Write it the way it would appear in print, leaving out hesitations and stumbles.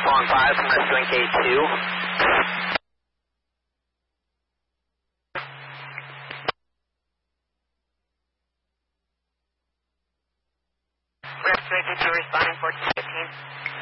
Swan 5 from Rescuing K2. Rescuing K2 responding 1415.